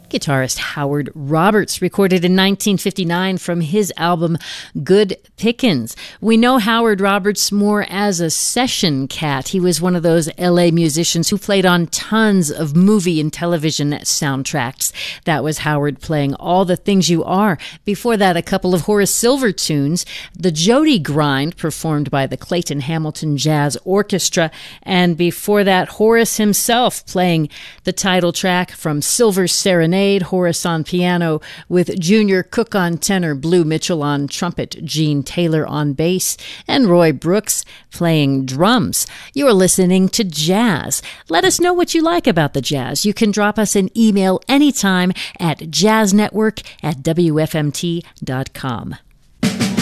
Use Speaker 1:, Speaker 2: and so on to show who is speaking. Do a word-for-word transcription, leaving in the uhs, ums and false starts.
Speaker 1: Guitarist Howard Roberts recorded in nineteen fifty-nine from his album Good Pickins. We know Howard Roberts more as a session cat. He was one of those L A musicians who played on tons of movie and television soundtracks. That was Howard playing All the Things You Are. Before that, a couple of Horace Silver tunes, The Jody Grind, performed by the Clayton Hamilton Jazz Orchestra, and before that, Horace himself playing the title track from Silver's Serenade, Horace on piano with Junior Cook on tenor, Blue Mitchell on trumpet, Gene Taylor on bass, and Roy Brooks playing drums. You're listening to Jazz. Let us know what you like about the jazz. You can drop us an email anytime at jazznetwork at W F M T dot com.